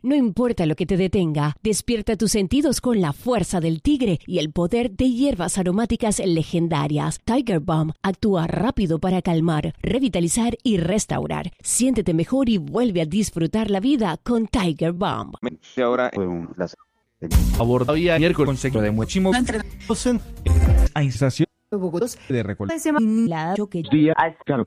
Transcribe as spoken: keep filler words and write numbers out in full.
No importa lo que te detenga, despierta tus sentidos con la fuerza del tigre y el poder de hierbas aromáticas legendarias. Tiger Balm actúa rápido para calmar, revitalizar y restaurar. Siéntete mejor y vuelve a disfrutar la vida con Tiger Balm. Ahora fue un placer. Abordaba miércoles consejo de muchísimo a instalación de recolección Día, claro.